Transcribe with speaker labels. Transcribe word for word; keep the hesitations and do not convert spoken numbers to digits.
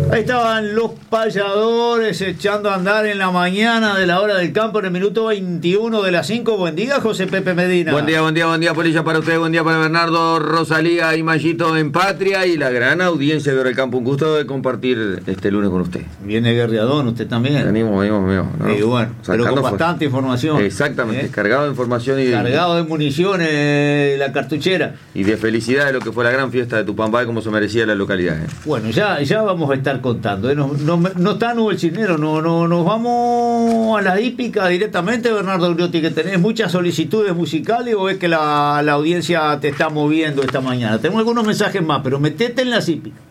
Speaker 1: Ahí estaban los payadores echando a andar en la mañana de la hora del campo en el minuto veintiuno de las cinco. Buen día, José Pepe Medina.
Speaker 2: Buen día, buen día, buen día, Polilla, para usted, buen día para Bernardo, Rosalía y Mayito en Patria y la gran audiencia de Hora del Campo. Un gusto de compartir este lunes con usted.
Speaker 1: Viene guerreadón, usted también.
Speaker 2: Venimos, venimos, venimos. ¿no?
Speaker 1: Y bueno, pero con bastante información.
Speaker 2: Exactamente,
Speaker 1: ¿eh?
Speaker 2: cargado de información y
Speaker 1: cargado de municiones, la cartuchera.
Speaker 2: Y de felicidad de lo que fue la gran fiesta de Tupambay, como se merecía la localidad. ¿eh?
Speaker 1: Bueno, ya, ya vamos a estar contando. ¿eh? No, no, no está Nubel Cisnero, no, no, nos vamos a la hípica directamente, Bernardo Uriotti, que tenés muchas solicitudes musicales o es que la, la audiencia te está moviendo esta mañana. Tenemos algunos mensajes más, pero metete en las hípicas.